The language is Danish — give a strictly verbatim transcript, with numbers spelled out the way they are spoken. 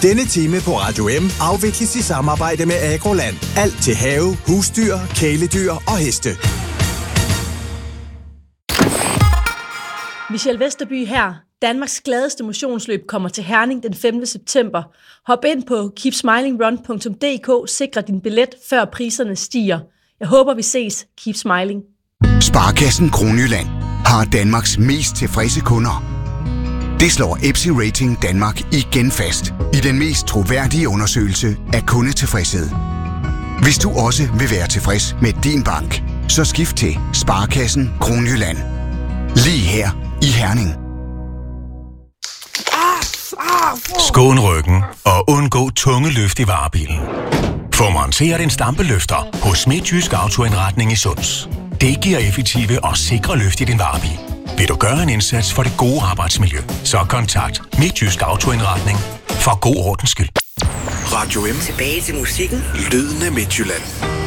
Denne time på Radio M afvikles i samarbejde med Agroland. Alt til have, husdyr, kæledyr og heste. Michelle Vesterby her. Danmarks gladeste motionsløb kommer til Herning den femte september. Hop ind på keep smiling run punktum d k, sikre din billet, før priserne stiger. Jeg håber, vi ses. Keep smiling. Sparekassen Kronjylland har Danmarks mest tilfredse kunder. Det slår Epsi Rating Danmark igen fast i den mest troværdige undersøgelse af kundetilfredshed. Hvis du også vil være tilfreds med din bank, så skift til Sparekassen Kronjylland. Lige her i Herning. Skån ryggen og undgå tunge løft i varebilen. Få monteret en stampeløfter hos Midtjysk Autoindretning i Sunds. Det giver effektive og sikre løft i din varebil. Vil du gøre en indsats for det gode arbejdsmiljø, så kontakt Midtjysk Autoindretning for god ordens skyld. Radio M. Tilbage til musikken. Lyden af Midtjylland.